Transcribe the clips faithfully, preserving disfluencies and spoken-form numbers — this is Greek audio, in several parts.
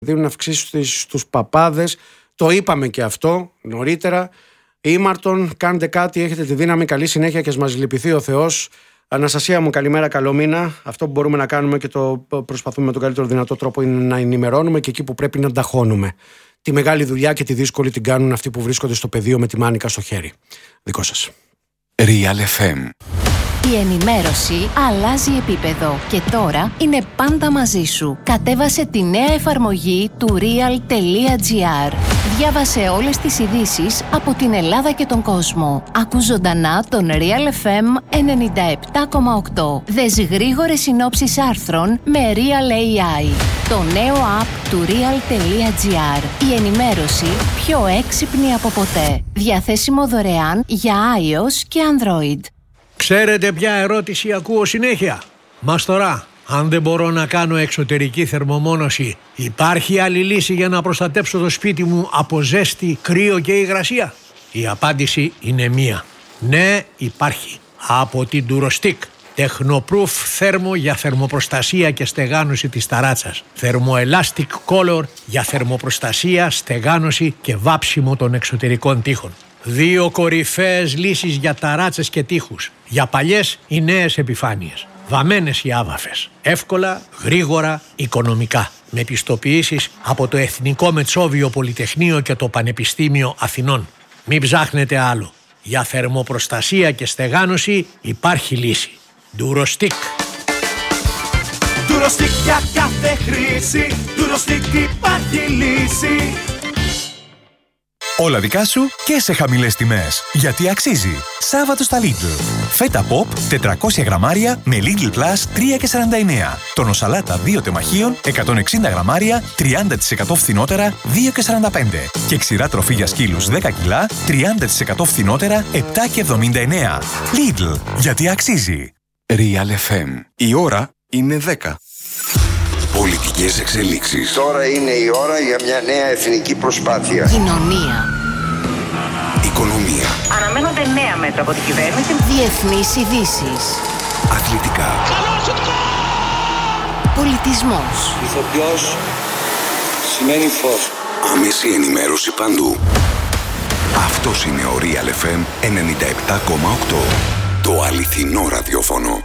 Δίνουν αυξήσεις στους παπάδες. Το είπαμε και αυτό νωρίτερα. Ήμαρτον, κάντε κάτι, έχετε τη δύναμη. Καλή συνέχεια και ας μας λυπηθεί ο Θεός. Αναστασία μου, καλημέρα, καλό μήνα. Αυτό που μπορούμε να κάνουμε και το προσπαθούμε με τον καλύτερο δυνατό τρόπο είναι να ενημερώνουμε και εκεί που πρέπει να ταχώνουμε. Τη μεγάλη δουλειά και τη δύσκολη την κάνουν αυτοί που βρίσκονται στο πεδίο με τη μάνικα στο χέρι. Δικό σας. Real εφ εμ. Η ενημέρωση αλλάζει επίπεδο και τώρα είναι πάντα μαζί σου. Κατέβασε τη νέα εφαρμογή του real.gr. Διάβασε όλες τις ειδήσεις από την Ελλάδα και τον κόσμο. Ακού ζωντανά τον Real εφ εμ ενενήντα επτά κόμμα οκτώ. Δες γρήγορες συνόψεις άρθρων με Real έι άι. Το νέο app του real.gr. Η ενημέρωση πιο έξυπνη από ποτέ. Διαθέσιμο δωρεάν για iOS και Android. Ξέρετε ποια ερώτηση ακούω συνέχεια? Μας τώρα, αν δεν μπορώ να κάνω εξωτερική θερμομόνωση, υπάρχει άλλη λύση για να προστατέψω το σπίτι μου από ζέστη, κρύο και υγρασία? Η απάντηση είναι μία. Ναι, υπάρχει. Από την Durostick. Technoproof θέρμο για θερμοπροστασία και στεγάνωση της ταράτσας. Thermoelastic Color για θερμοπροστασία, στεγάνωση και βάψιμο των εξωτερικών τοίχων. Δύο κορυφαίες λύσεις για ταράτσες και τοίχους. Για παλιές ή νέες επιφάνειες. Βαμμένες ή άβαφες. Εύκολα, γρήγορα, οικονομικά. Με πιστοποιήσεις από το Εθνικό Μετσόβιο Πολυτεχνείο και το Πανεπιστήμιο Αθηνών. Μην ψάχνετε άλλο. Για θερμοπροστασία και στεγάνωση υπάρχει λύση. Durostick. Durostick για κάθε χρήση. Durostick υπάρχει λύση. Όλα δικά σου και σε χαμηλές τιμές. Γιατί αξίζει. Σάββατο στα Lidl. Φέτα Pop τετρακόσια γραμμάρια με Lidl Plus τρία και σαράντα εννέα. Τόνο σαλάτα δύο τεμαχίων εκατόν εξήντα γραμμάρια τριάντα τοις εκατό φθηνότερα δύο και σαράντα πέντε. Και ξηρά τροφή για σκύλους δέκα κιλά τριάντα τοις εκατό φθηνότερα επτά και εβδομήντα εννέα. Lidl. Γιατί αξίζει. Real εφ εμ. Η ώρα είναι δέκα. Πολιτικές εξελίξεις. Τώρα είναι η ώρα για μια νέα εθνική προσπάθεια. Κοινωνία. Οικονομία. Αναμένονται νέα μέτρα από την κυβέρνηση. Διεθνείς ειδήσεις. Αθλητικά. Πολιτισμός. Ηθοποιός σημαίνει φως. Άμεση ενημέρωση παντού. Αυτός είναι ο Real εφ εμ ενενήντα επτά κόμμα οκτώ. Το αληθινό ραδιόφωνο.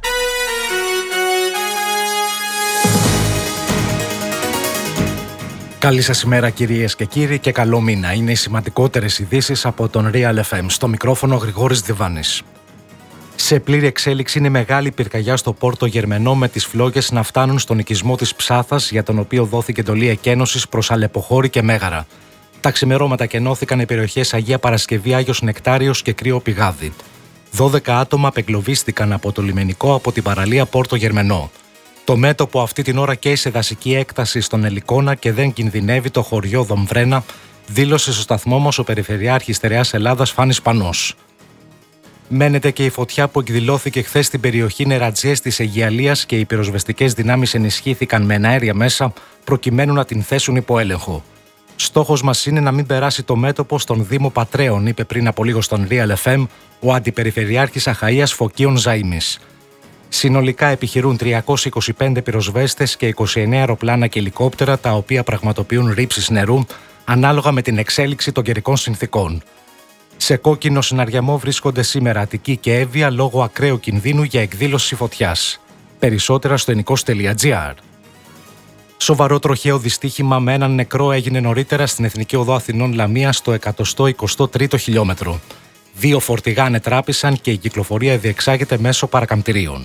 Καλή σας ημέρα κυρίες και κύριοι και καλό μήνα. Είναι οι σημαντικότερες ειδήσεις από τον Real εφ εμ. Στο μικρόφωνο Γρηγόρης Διβάνης. Σε πλήρη εξέλιξη είναι μεγάλη πυρκαγιά στο Πόρτο Γερμενό με τις φλόγες να φτάνουν στον οικισμό της Ψάθας, για τον οποίο δόθηκε εντολή εκένωσης προς Αλεποχώρη και Μέγαρα. Τα ξημερώματα κενώθηκαν οι περιοχές Αγία Παρασκευή, Άγιος Νεκτάριος και Κρύο Πηγάδι. δώδεκα άτομα απεγκλωβίστηκαν από το λιμενικό από την παραλία Πόρτο Γερμενό. Το μέτωπο αυτή την ώρα καίει σε δασική έκταση στον Ελικόνα και δεν κινδυνεύει το χωριό Δομβρένα, δήλωσε στο σταθμό μας ο Περιφερειάρχης Στερεάς Ελλάδας Φάνης Πανός. Μένεται και η φωτιά που εκδηλώθηκε χθες στην περιοχή Νερατζιές της Αιγιαλίας και οι πυροσβεστικές δυνάμεις ενισχύθηκαν με εναέρια μέσα προκειμένου να την θέσουν υπό έλεγχο. Στόχος μας είναι να μην περάσει το μέτωπο στον Δήμο Πατρέων, είπε πριν από λίγο στον Real εφ εμ ο Αντιπεριφερειάρχης Αχαΐας Φωκίων Ζαΐμης. Συνολικά επιχειρούν τριακόσιοι είκοσι πέντε πυροσβέστες και είκοσι εννέα αεροπλάνα και ελικόπτερα, τα οποία πραγματοποιούν ρήψεις νερού ανάλογα με την εξέλιξη των καιρικών συνθήκων. Σε κόκκινο συναριαμό βρίσκονται σήμερα Αττική και Εύβοια λόγω ακραίου κινδύνου για εκδήλωση φωτιάς. Περισσότερα στο ενικός τελεία τζι άρ. Σοβαρό τροχαίο δυστύχημα με έναν νεκρό έγινε νωρίτερα στην Εθνική Οδό Αθηνών Λαμία στο εκατόν εικοστό τρίτο χιλιόμετρο. Δύο φορτηγά ανετράπησαν και η κυκλοφορία διεξάγεται μέσω παρακαμπτηρίων.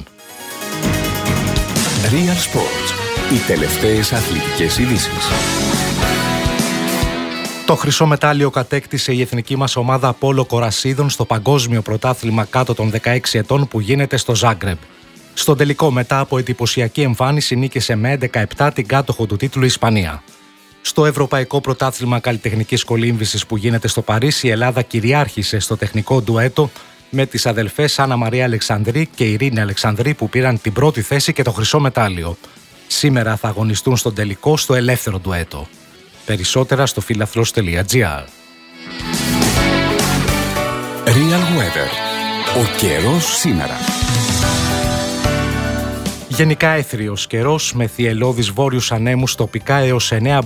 Real Sports. Οι τελευταίες αθλητικές ειδήσεις. Το χρυσό μετάλλιο κατέκτησε η εθνική μας ομάδα Πόλο Κορασίδων στο Παγκόσμιο Πρωτάθλημα κάτω των δεκαέξι ετών που γίνεται στο Ζάγκρεπ. Στον τελικό, μετά από εντυπωσιακή εμφάνιση, νίκησε με έντεκα επτά την κάτοχο του τίτλου Ισπανία. Στο Ευρωπαϊκό Πρωτάθλημα Καλλιτεχνικής Κολύμβησης που γίνεται στο Παρίσι, η Ελλάδα κυριάρχησε στο τεχνικό ντουέτο με τις αδελφές Άννα Μαρία Αλεξανδρή και Ειρήνη Αλεξανδρή που πήραν την πρώτη θέση και το χρυσό μετάλλιο. Σήμερα θα αγωνιστούν στον τελικό στο ελεύθερο ντουέτο. Περισσότερα στο φίλαθλος τελεία τζι άρ. Real Weather. Ο καιρός σήμερα. Γενικά έθριος καιρός με θυελλώδεις βόρειους ανέμους τοπικά έως εννέα